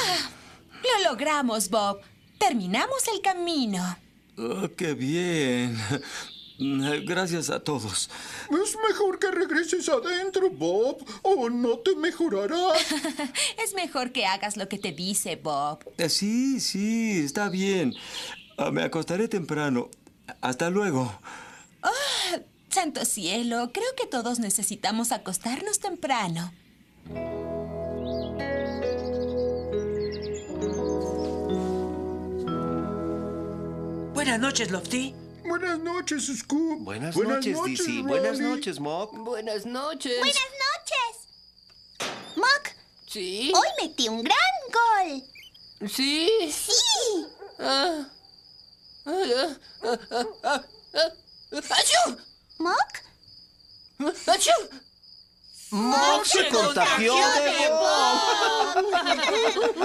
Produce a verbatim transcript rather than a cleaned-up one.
Lo logramos, Bob. Terminamos el camino. Oh, ¡qué bien! Gracias a todos. Es mejor que regreses adentro, Bob, o no te mejorarás. Es mejor que hagas lo que te dice Bob. Eh, Sí, sí, está bien. Ah, me acostaré temprano. Hasta luego. Santo cielo, creo que todos necesitamos acostarnos temprano. Buenas noches, Lofty. Buenas noches, Scoop. Buenas, noches, Dizzy. Buenas Raleigh. noches, Mop. Buenas noches. Buenas noches. Mock, Sí. hoy metí un gran gol. Sí. Sí. Ah. Ah, ah, ah, ah, ah, ah. ¡Achú! Mock, ¡Achú! Mop se contagió de Bob.